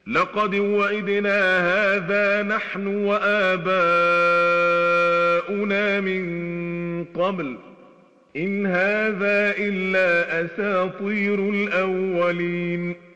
لقد وعدنا هذا نحن وآباؤنا من قبل إن هذا إلا أساطير الأولين